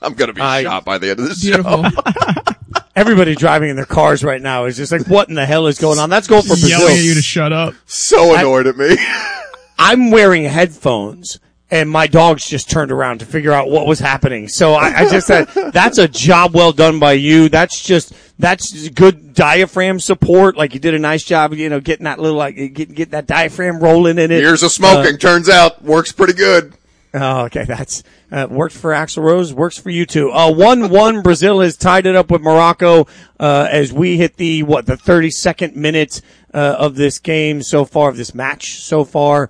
I'm going to be shot by the end of this beautiful. show. Everybody driving in their cars right now is just like, what in the hell is going on? That's going for Brazil. Yelling at you to shut up. So annoyed at me. I'm wearing headphones, and my dogs just turned around to figure out what was happening. So I just said, that's a job well done by you. That's good diaphragm support. Like, you did a nice job, getting that little, get that diaphragm rolling in it. Years of smoking, turns out, works pretty good. Oh, okay. That's worked for Axl Rose, works for you too. 1-1. Brazil has tied it up with Morocco as we hit the 32nd minute of this game so far, of this match so far.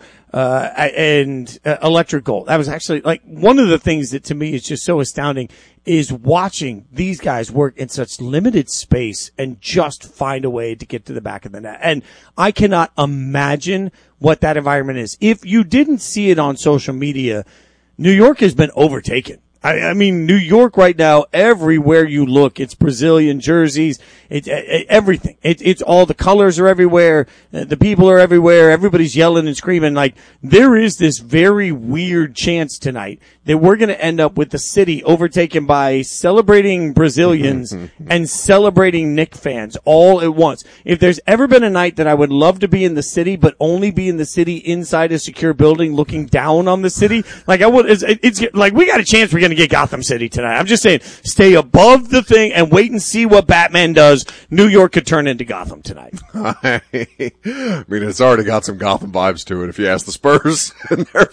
And electric goal. That was actually one of the things that to me is just so astounding is watching these guys work in such limited space and just find a way to get to the back of the net. And I cannot imagine what that environment is. If you didn't see it on social media, New York has been overtaken. I mean, New York right now, everywhere you look, it's Brazilian jerseys, it's everything. It's all the colors are everywhere, the people are everywhere, everybody's yelling and screaming. Like, there is this very weird chance tonight that we're going to end up with the city overtaken by celebrating Brazilians and celebrating Knicks fans all at once. If there's ever been a night that I would love to be in the city, but only be in the city inside a secure building looking down on the city, like I would, it's like we got a chance we're going to get Gotham City tonight. I'm just saying, stay above the thing and wait and see what Batman does. New York could turn into Gotham tonight. I mean, it's already got some Gotham vibes to it if you ask the Spurs and their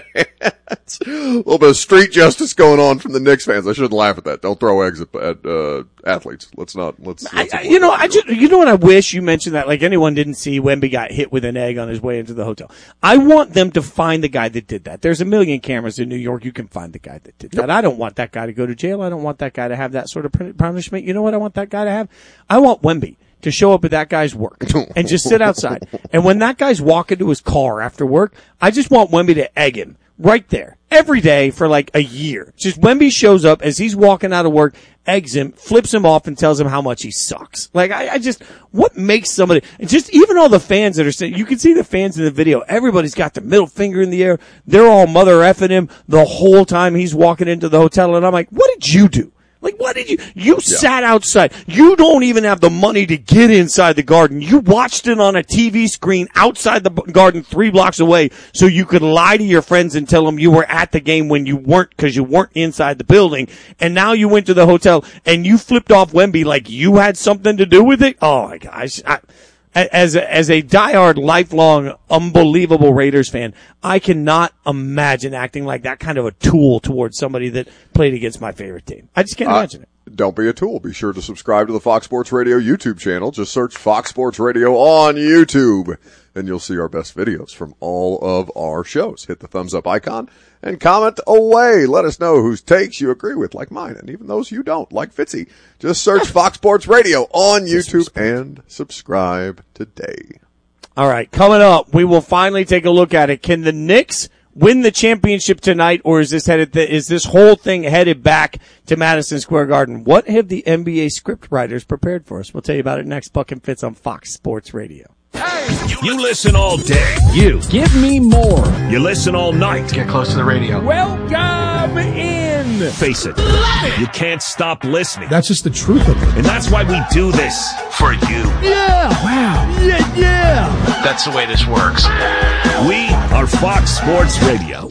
fans. A little bit of street justice going on from the Knicks fans. I shouldn't laugh at that. Don't throw eggs at athletes. Let's you know what I wish you mentioned that, like, anyone didn't see Wemby got hit with an egg on his way into the hotel. I want them to find the guy that did that. There's a million cameras in New York. You can find the guy that did that. I don't want that guy to go to jail. I don't want that guy to have that sort of punishment. You know what I want that guy to have? I want Wemby to show up at that guy's work and just sit outside. And when that guy's walking to his car after work, I just want Wemby to egg him right there every day for like a year. Just Wemby shows up as he's walking out of work, eggs him, flips him off, and tells him how much he sucks. Like, I just, what makes somebody, just even all the fans that are saying, you can see the fans in the video, everybody's got their middle finger in the air. They're all mother effing him the whole time he's walking into the hotel. And I'm like, what did you do? Like, what did you sat outside. You don't even have the money to get inside the Garden. You watched it on a TV screen outside the Garden 3 blocks away so you could lie to your friends and tell them you were at the game when you weren't, because you weren't inside the building. And now you went to the hotel and you flipped off Wemby like you had something to do with it. Oh my gosh. As a diehard, lifelong, unbelievable Raiders fan, I cannot imagine acting like that kind of a tool towards somebody that played against my favorite team. I just can't imagine it. Don't be a tool. Be sure to subscribe to the Fox Sports Radio YouTube channel. Just search Fox Sports Radio on YouTube, and you'll see our best videos from all of our shows. Hit the thumbs up icon and comment away. Let us know whose takes you agree with, like mine, and even those you don't, like Fitzy. Just search Fox Sports Radio on YouTube and subscribe today. All right, coming up, we will finally take a look at it. Can the Knicks win the championship tonight, or is this whole thing headed back to Madison Square Garden? What have the NBA script writers prepared for us? We'll tell you about it next. Buck and Fitz on Fox Sports Radio. You listen all day. You give me more. You listen all night. Get close to the radio. Welcome in. Face it. You can't stop listening. That's just the truth of it. And that's why we do this. For you. Yeah. Wow. Yeah. That's the way this works. We are Fox Sports Radio.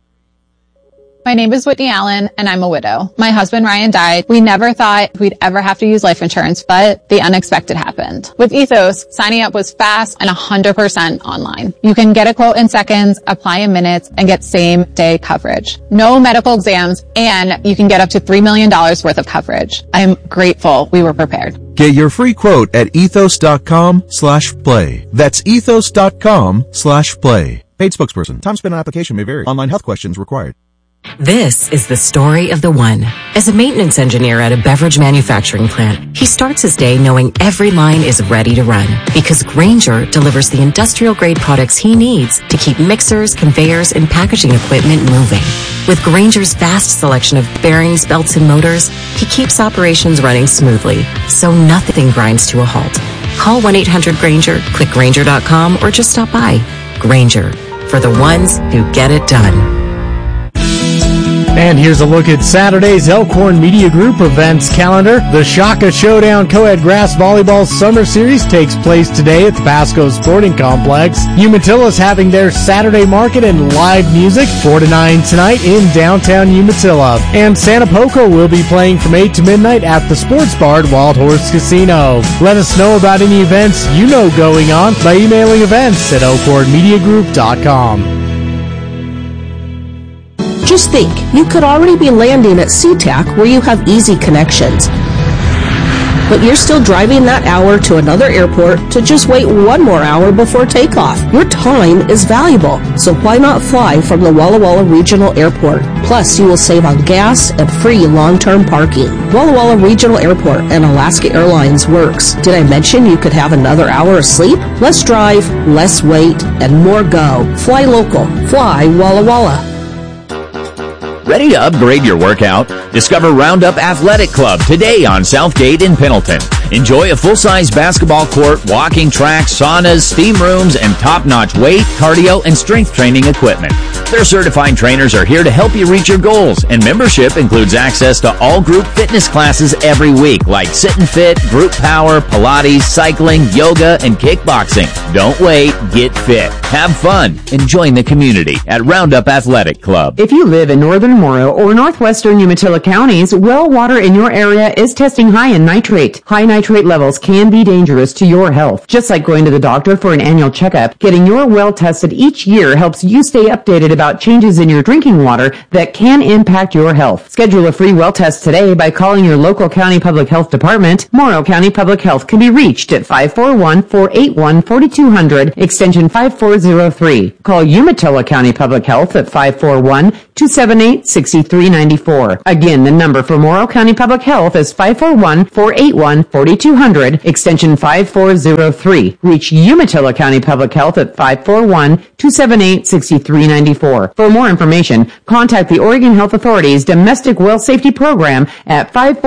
My name is Whitney Allen, and I'm a widow. My husband, Ryan, died. We never thought we'd ever have to use life insurance, but the unexpected happened. With Ethos, signing up was fast and 100% online. You can get a quote in seconds, apply in minutes, and get same-day coverage. No medical exams, and you can get up to $3 million worth of coverage. I'm grateful we were prepared. Get your free quote at ethos.com/play. That's ethos.com/play. Paid spokesperson. Time spent on application may vary. Online health questions required. This is the story of the one. As a maintenance engineer at a beverage manufacturing plant, he starts his day knowing every line is ready to run because Grainger delivers the industrial-grade products he needs to keep mixers, conveyors, and packaging equipment moving. With Grainger's vast selection of bearings, belts, and motors, he keeps operations running smoothly, so nothing grinds to a halt. Call 1-800-GRAINGER, click Grainger.com, or just stop by. Grainger, for the ones who get it done. And here's a look at Saturday's Elkhorn Media Group events calendar. The Shaka Showdown Co-Ed Grass Volleyball Summer Series takes place today at the Pasco Sporting Complex. Umatilla is having their Saturday market and live music 4 to 9 tonight in downtown Umatilla. And Santa Poco will be playing from 8 to midnight at the Sports Bar at Wild Horse Casino. Let us know about any events you know going on by emailing events@elkhornmediagroup.com. Just think, you could already be landing at SeaTac where you have easy connections. But you're still driving that hour to another airport to just wait one more hour before takeoff. Your time is valuable, so why not fly from the Walla Walla Regional Airport? Plus, you will save on gas and free long-term parking. Walla Walla Regional Airport and Alaska Airlines works. Did I mention you could have another hour of sleep? Less drive, less wait, and more go. Fly local. Fly Walla Walla. Ready to upgrade your workout? Discover Roundup Athletic Club today on Southgate in Pendleton. Enjoy a full-size basketball court, walking track, saunas, steam rooms, and top-notch weight, cardio, and strength training equipment. Their certified trainers are here to help you reach your goals, and membership includes access to all group fitness classes every week, like Sit and Fit, Group Power, Pilates, cycling, yoga, and kickboxing. Don't wait, get fit. Have fun, and join the community at Roundup Athletic Club. If you live in northern Morrow or northwestern Umatilla counties, well water in your area is testing high in nitrate. High nitrate levels can be dangerous to your health. Just like going to the doctor for an annual checkup, getting your well tested each year helps you stay updated about changes in your drinking water that can impact your health. Schedule a free well test today by calling your local county public health department. Morrow County Public Health can be reached at 541-481-4200, extension 5403. Call Umatilla County Public Health at 541-278-6394. Again, the number for Morrow County Public Health is 541-481-4200, extension 5403. Reach Umatilla County Public Health at 541-278-6394. For more information, contact the Oregon Health Authority's Domestic Well Safety Program at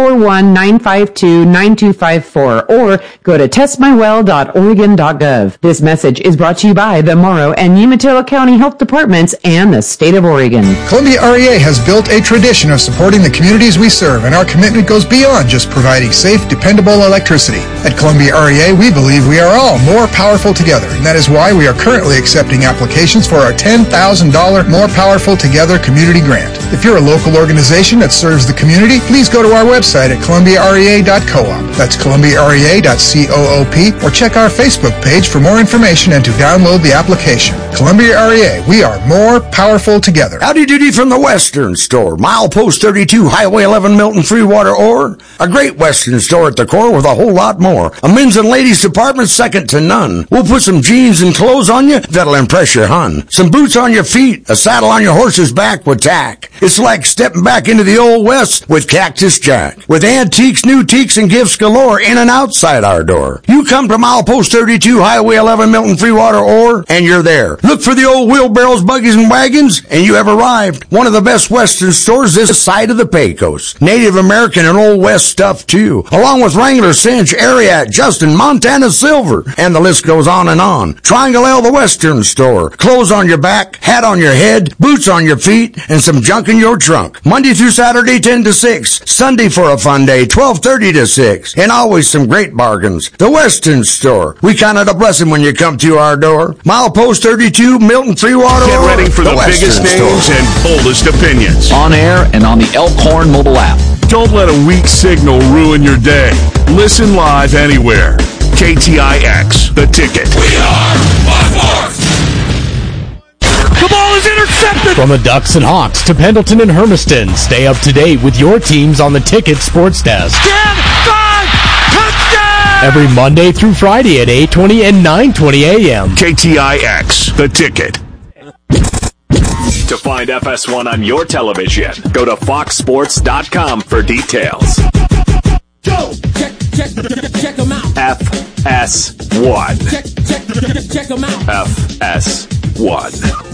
541-952-9254 or go to testmywell.oregon.gov. This message is brought to you by the Morrow and Umatilla County Health Departments and the State of Oregon. Columbia REA has built a tradition of supporting the communities we serve, and our commitment goes beyond just providing safe, dependable electricity. At Columbia REA, we believe we are all more powerful together, and that is why we are currently accepting applications for our $10,000 More Powerful Together Community Grant. If you're a local organization that serves the community, please go to our website at columbiarea.coop. That's columbiarea.coop, or check our Facebook page for more information and to download the application. Columbia REA, we are more powerful together. Howdy doody from the Western Store. Milepost 32, Highway 11, Milton, Freewater, Ore. A great Western store at the core with a whole lot more. A men's and ladies department second to none. We'll put some jeans and clothes on you that'll impress your hun. Some boots on your feet, a saddle on your horse's back with tack. It's like stepping back into the Old West with Cactus Jack. With antiques, new teaks, and gifts galore in and outside our door. You come to Milepost 32, Highway 11, Milton, Freewater, Ore, and you're there. Look for the old wheelbarrows, buggies, and wagons, and you have arrived. One of the best Western stores this side of the Pecos. Native American and Old West stuff, too. Along with Wrangler, Cinch, Ariat, Justin, Montana Silver, and the list goes on and on. Triangle L, the Western Store. Clothes on your back, hat on your head, boots on your feet, and some junk in your trunk. Monday through Saturday, 10 to 6. Sunday for a fun day, 12:30 to 6. And always some great bargains. The Western Store. We count it a blessing when you come to our door. Milepost 32, Milton, Freewater. Get ready for the biggest names and boldest opinions. On air and on the Elkhorn mobile app. Don't let a weak signal ruin your day. Listen live anywhere. KTIX, The Ticket. We are Fox. The ball is intercepted! From the Ducks and Hawks to Pendleton and Hermiston, stay up to date with your teams on the Ticket Sports Desk. 10, 5, touchdown! Every Monday through Friday at 8:20 and 9:20 a.m. KTIX, The Ticket. To find FS1 on your television, go to foxsports.com for details. Go! Check them out. FS1. Check them out. FS1.